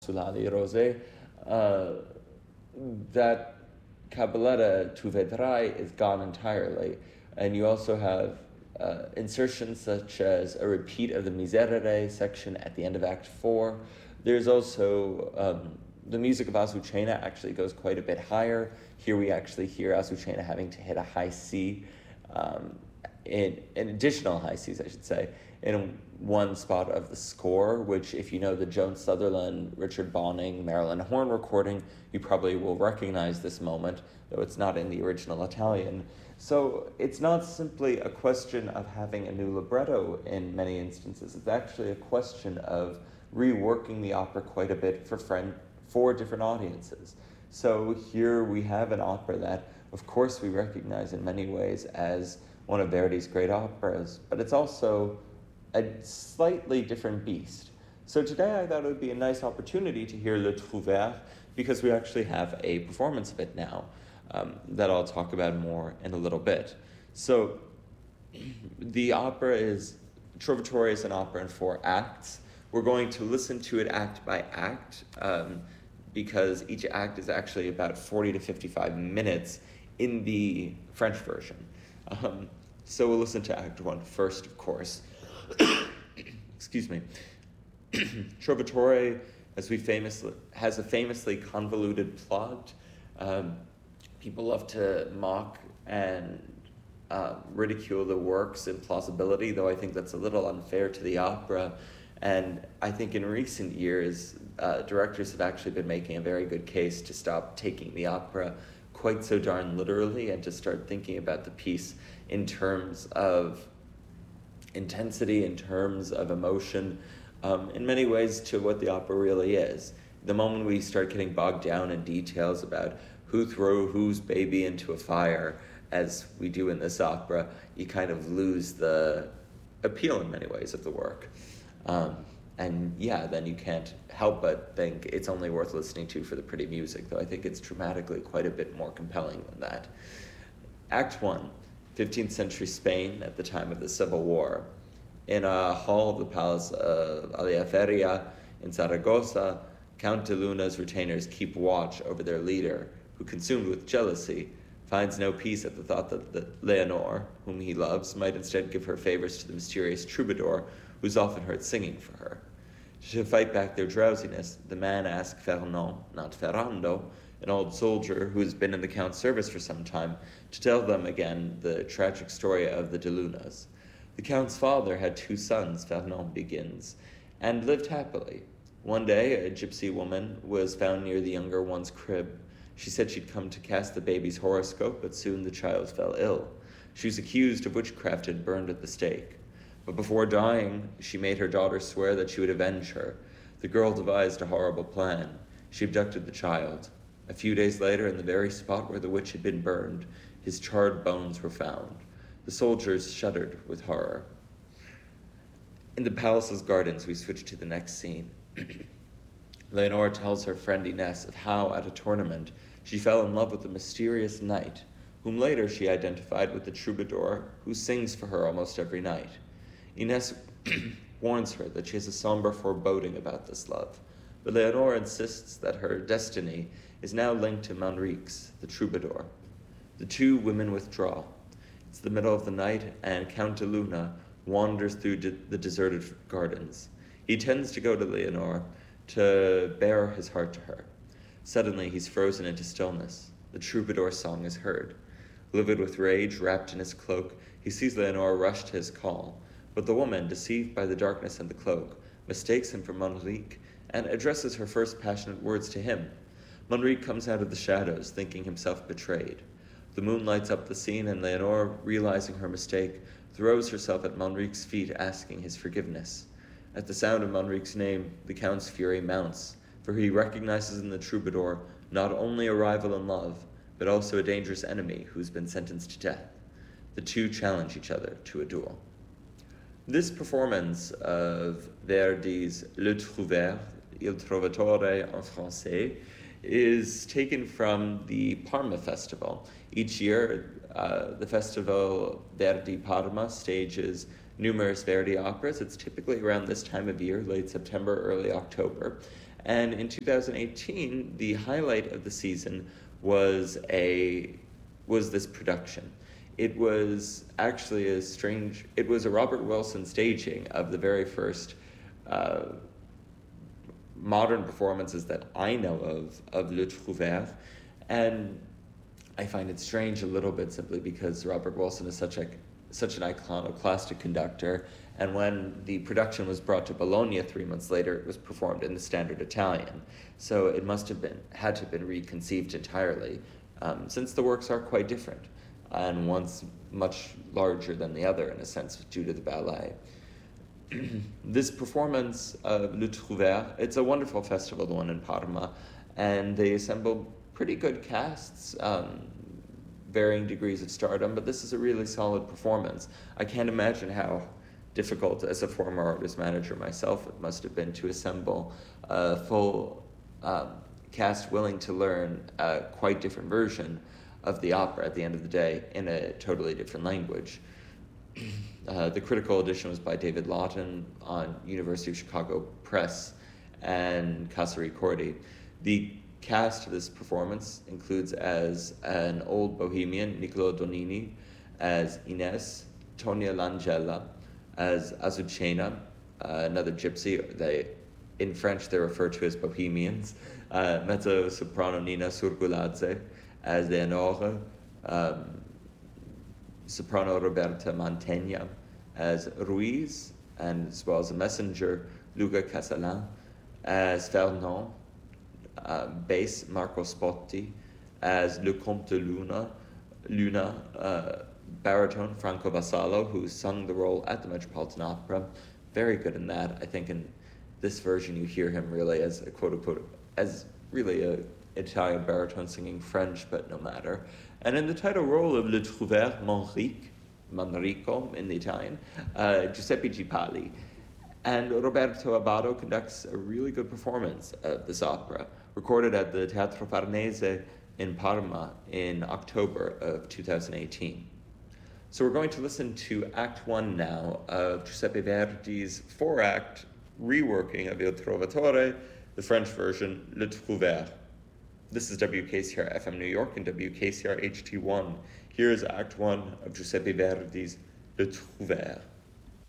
Sulali Rose, that Cabaletta Tu Vedrai is gone entirely. And you also have insertions such as a repeat of the Miserere section at the end of Act 4. There's also the music of Azucena actually goes quite a bit higher. Here we actually hear Azucena having to hit a high C, in additional high Cs, I should say, in one spot of the score, which if you know the Joan Sutherland, Richard Bonning, Marilyn Horne recording, you probably will recognize this moment, though it's not in the original Italian. So it's not simply a question of having a new libretto in many instances. It's actually a question of reworking the opera quite a bit for different audiences. So here we have an opera that, of course, we recognize in many ways as one of Verdi's great operas, but it's also a slightly different beast. So today I thought it would be a nice opportunity to hear Le Trouvère, because we actually have a performance of it now that I'll talk about more in a little bit. So the opera is, Trovatore is an opera in 4 acts. We're going to listen to it act by act, because each act is actually about 40 to 55 minutes in the French version. So we'll listen to Act 1 first, of course. Excuse me. Trovatore, has a famously convoluted plot. People love to mock and ridicule the work's implausibility, though I think that's a little unfair to the opera. And I think in recent years, directors have actually been making a very good case to stop taking the opera quite so darn literally and to start thinking about the piece in terms of intensity, in terms of emotion, in many ways to what the opera really is. The moment we start getting bogged down in details about who threw whose baby into a fire, as we do in this opera, you kind of lose the appeal in many ways of the work. And yeah, then you can't help but think it's only worth listening to for the pretty music, though I think it's dramatically quite a bit more compelling than that. Act 1, 15th century Spain at the time of the Civil War. In a hall of the palace of Aliaferia in Zaragoza, Count de Luna's retainers keep watch over their leader, who, consumed with jealousy, finds no peace at the thought that Leonor, whom he loves, might instead give her favors to the mysterious troubadour, who's often heard singing for her. To fight back their drowsiness, the man asks Fernand, not Ferrando, an old soldier who has been in the Count's service for some time, to tell them again the tragic story of the de Lunas. The Count's father had 2 sons, Fernand begins, and lived happily. One day, a gypsy woman was found near the younger one's crib. She said she'd come to cast the baby's horoscope, but soon the child fell ill. She was accused of witchcraft and burned at the stake. But before dying, she made her daughter swear that she would avenge her. The girl devised a horrible plan. She abducted the child. A few days later, in the very spot where the witch had been burned, his charred bones were found. The soldiers shuddered with horror. In the palace's gardens, we switch to the next scene. Leonore tells her friend Ines of how, at a tournament, she fell in love with a mysterious knight, whom later she identified with the troubadour who sings for her almost every night. Ines warns her that she has a somber foreboding about this love, but Leonore insists that her destiny is now linked to Manrique's, the troubadour. The 2 women withdraw. It's the middle of the night, and Count de Luna wanders through the deserted gardens. He tends to go to Leonore to bare his heart to her. Suddenly, he's frozen into stillness. The troubadour's song is heard. Livid with rage, wrapped in his cloak, he sees Leonore rush to his call. But the woman, deceived by the darkness and the cloak, mistakes him for Manrique and addresses her first passionate words to him. Manrique comes out of the shadows, thinking himself betrayed. The moon lights up the scene, and Leonore, realizing her mistake, throws herself at Manrique's feet, asking his forgiveness. At the sound of Manrique's name, the Count's fury mounts, for he recognizes in the troubadour not only a rival in love, but also a dangerous enemy who's been sentenced to death. The 2 challenge each other to a duel. This performance of Verdi's Le Trouvère, Il Trovatore en français, is taken from the Parma Festival. Each year, the festival Verdi Parma stages numerous Verdi operas. It's typically around this time of year, late September, early October. And in 2018, the highlight of the season was this production. It was actually it was a Robert Wilson staging of the very first modern performances that I know of Le Trouvère. And I find it strange a little bit simply because Robert Wilson is such an iconoclastic conductor, and when the production was brought to Bologna 3 months later, it was performed in the standard Italian. So it had to have been reconceived entirely, since the works are quite different, and one's much larger than the other in a sense due to the ballet. This performance of Le Trouvère, it's a wonderful festival, the one in Parma, and they assemble pretty good casts, varying degrees of stardom, but this is a really solid performance. I can't imagine how difficult, as a former artist manager myself, it must have been to assemble a full cast willing to learn a quite different version of the opera at the end of the day in a totally different language. The critical edition was by David Lawton on University of Chicago Press and Casa Ricordi. The cast of this performance includes as an old bohemian, Niccolo Donini, as Ines, Tonia Langella, as Azucena, another gypsy. In French, they're referred to as bohemians. Mezzo-soprano Nina Surguladze as Leonore, soprano Roberta Mantegna as Ruiz, and as well as a messenger, Luca Casalan, as Fernand, bass Marco Spotti, as Le Comte de Luna, baritone Franco Vassallo, who sung the role at the Metropolitan Opera. Very good in that. I think in this version you hear him really as a quote-unquote, as really a Italian baritone singing French, but no matter. And in the title role of Le Trouvère Manrico in the Italian, Giuseppe Gipali. And Roberto Abbado conducts a really good performance of this opera, recorded at the Teatro Farnese in Parma in October of 2018. So we're going to listen to Act 1 now of Giuseppe Verdi's 4-act reworking of Il Trovatore, the French version, Le Trouvère. This is WKCR FM New York and WKCR HT1. Here is Act 1 of Giuseppe Verdi's Le Trouvère.